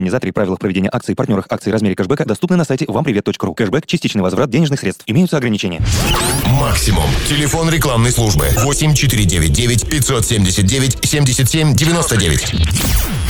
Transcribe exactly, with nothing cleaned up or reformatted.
Организаторы и правила проведения акций и партнерах акций в размере кэшбэка доступны на сайте вам привет точка ру. Кэшбэк – частичный возврат денежных средств. Имеются ограничения. Максимум. Телефон рекламной службы восемь четыре девять девять пятьсот семьдесят девять семьдесят семь девяносто девять.